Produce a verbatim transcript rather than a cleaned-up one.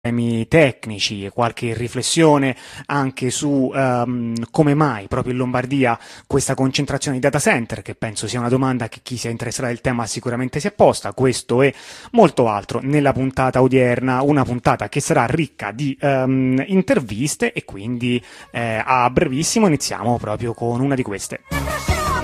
temi tecnici, qualche riflessione anche su ehm, come mai proprio in Lombardia questa concentrazione di data center, che penso sia una domanda che chi si è interessato del tema sicuramente si è posta, questo e molto altro nella puntata odierna, una puntata che sarà ricca di ehm, interviste e quindi eh, a brevissimo iniziamo proprio con una di queste.